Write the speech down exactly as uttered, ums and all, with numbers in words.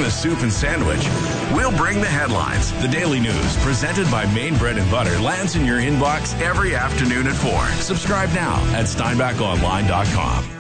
a soup and sandwich. We'll bring the headlines. The Daily News, presented by Maine Bread and Butter, lands in your inbox every afternoon at four. Subscribe now at steinbach online dot com.